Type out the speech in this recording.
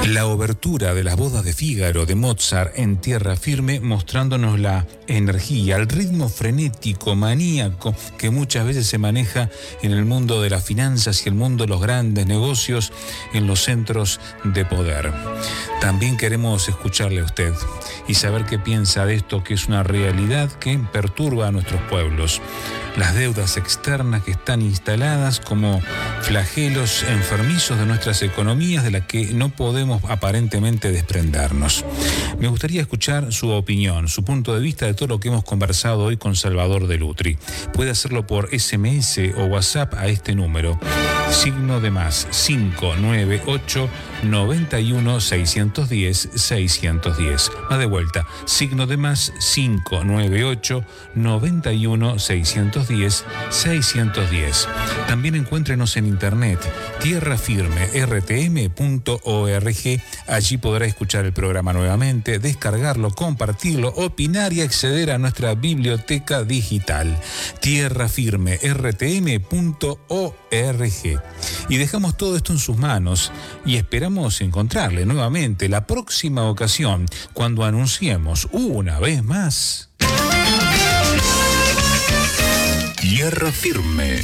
La obertura de las bodas de Fígaro de Mozart en Tierra Firme, mostrándonos la energía, el ritmo frenético, maníaco que muchas veces se maneja en el mundo de las finanzas y el mundo de los grandes negocios en los centros de poder. También queremos escucharle a usted y saber qué piensa de esto, que es una realidad que perturba a nuestros pueblos. Las deudas externas que están instaladas como flagelos enfermizos de nuestras economías, de las que no podemos aparentemente desprendernos. Me gustaría escuchar su opinión, su punto de vista de todo lo que hemos conversado hoy con Salvador de Lutri. Puede hacerlo por SMS o WhatsApp a este número, signo de más 598 91 610 610. Más de vuelta, signo de más 598 91 610 610. También encuéntrenos en internet, tierrafirmertm.org. Allí podrá escuchar el programa nuevamente, descargarlo, compartirlo, opinar y acceder a nuestra biblioteca digital, tierrafirmertm.org. Y dejamos todo esto en sus manos y esperamos encontrarle nuevamente la próxima ocasión cuando anunciemos una vez más Tierra Firme.